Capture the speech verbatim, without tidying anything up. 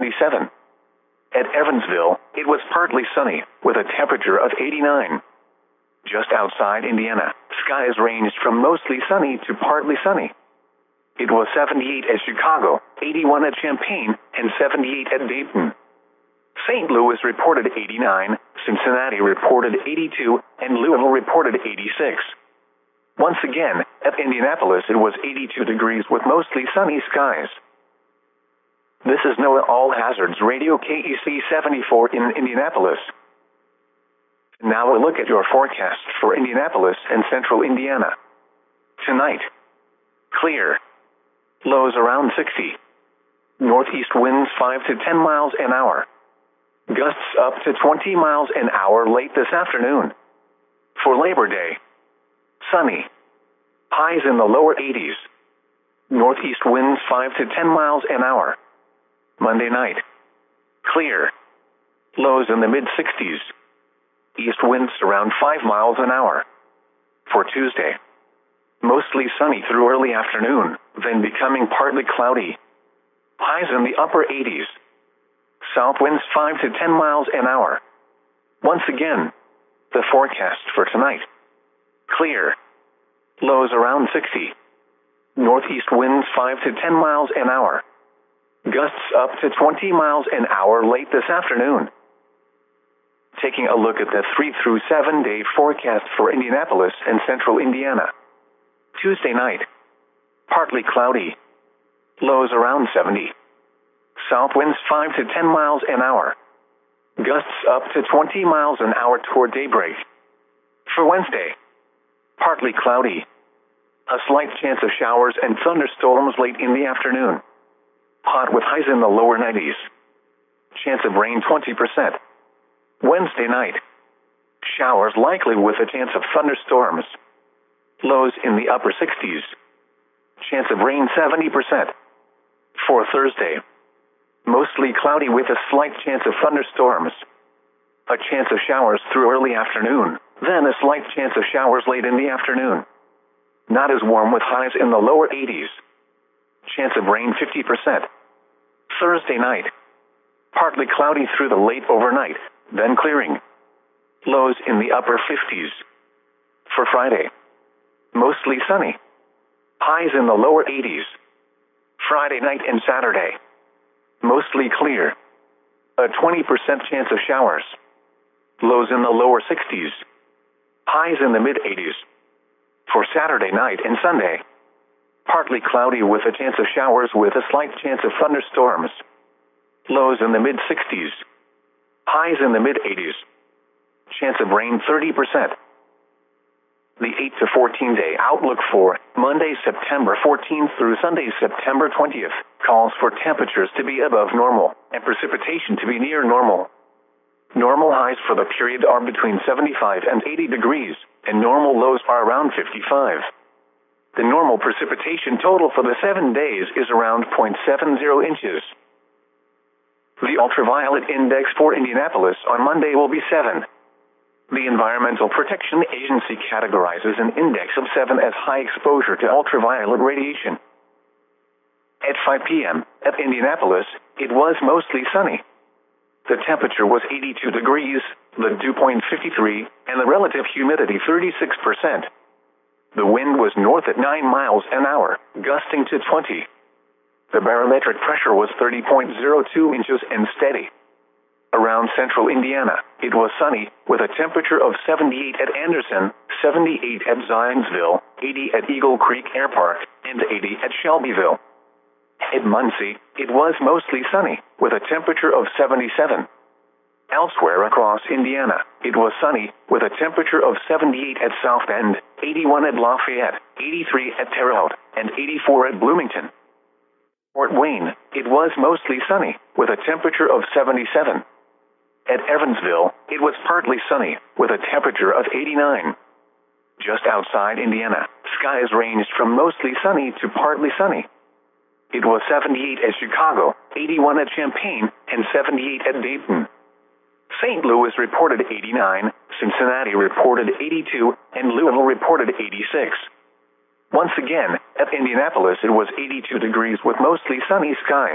seventy-seven. At Evansville, it was partly sunny, with a temperature of eighty-nine. Just outside Indiana, skies ranged from mostly sunny to partly sunny. It was seventy-eight at Chicago, eighty-one at Champaign, and seventy-eight at Dayton. Saint Louis reported eighty-nine, Cincinnati reported eighty-two, and Louisville reported eighty-six. Once again, at Indianapolis it was eighty-two degrees with mostly sunny skies. This is NOAA All Hazards Radio K E C seventy-four in Indianapolis. Now a look at your forecast for Indianapolis and central Indiana. Tonight, clear. Lows around sixty. Northeast winds five to ten miles an hour. Gusts up to twenty miles an hour late this afternoon. For Labor Day, sunny. Highs in the lower eighties. Northeast winds five to ten miles an hour. Monday night, clear. Lows in the mid-sixties. East winds around five miles an hour. For Tuesday, mostly sunny through early afternoon, then becoming partly cloudy. Highs in the upper eighties. South winds five to ten miles an hour. Once again, the forecast for tonight. Clear. Lows around sixty. Northeast winds five to ten miles an hour. Gusts up to twenty miles an hour late this afternoon. Taking a look at the three through seven day forecast for Indianapolis and central Indiana. Tuesday night, partly cloudy. Lows around seventy. South winds five to ten miles an hour. Gusts up to twenty miles an hour toward daybreak. For Wednesday, partly cloudy. A slight chance of showers and thunderstorms late in the afternoon. Hot with highs in the lower nineties. Chance of rain twenty percent. Wednesday night, showers likely with a chance of thunderstorms. Lows in the upper sixties. Chance of rain seventy percent. For Thursday, mostly cloudy with a slight chance of thunderstorms. A chance of showers through early afternoon, then a slight chance of showers late in the afternoon. Not as warm with highs in the lower eighties. Chance of rain fifty percent. Thursday night, partly cloudy through the late overnight, then clearing. Lows in the upper fifties. For Friday, mostly sunny. Highs in the lower eighties. Friday night and Saturday, mostly clear. A twenty percent chance of showers. Lows in the lower sixties. Highs in the mid-eighties. For Saturday night and Sunday, partly cloudy with a chance of showers with a slight chance of thunderstorms. Lows in the mid-sixties. Highs in the mid-eighties. Chance of rain thirty percent. The eight to fourteen day outlook for Monday, September fourteenth through Sunday, September twentieth, calls for temperatures to be above normal and precipitation to be near normal. Normal highs for the period are between seventy-five and eighty degrees, and normal lows are around fifty-five. The normal precipitation total for the seven days is around zero point seven zero inches. The ultraviolet index for Indianapolis on Monday will be seven. The Environmental Protection Agency categorizes an index of seven as high exposure to ultraviolet radiation. At five p m at Indianapolis, it was mostly sunny. The temperature was eighty-two degrees, the dew point fifty-three, and the relative humidity thirty-six percent. The wind was north at nine miles an hour, gusting to twenty. The barometric pressure was thirty point zero two inches and steady. Around central Indiana, it was sunny, with a temperature of seventy-eight at Anderson, seventy-eight at Zionsville, eighty at Eagle Creek Air Park, and eighty at Shelbyville. At Muncie, it was mostly sunny, with a temperature of seventy-seven. Elsewhere across Indiana, it was sunny, with a temperature of seventy-eight at South Bend, eighty-one at Lafayette, eighty-three at Terre Haute, and eighty-four at Bloomington. Fort Wayne, it was mostly sunny, with a temperature of seventy-seven. At Evansville, it was partly sunny, with a temperature of eighty-nine. Just outside Indiana, skies ranged from mostly sunny to partly sunny. It was seventy-eight at Chicago, eighty-one at Champaign, and seventy-eight at Dayton. Saint Louis reported eighty-nine, Cincinnati reported eighty-two, and Louisville reported eighty-six. Once again, at Indianapolis it was eighty-two degrees with mostly sunny skies.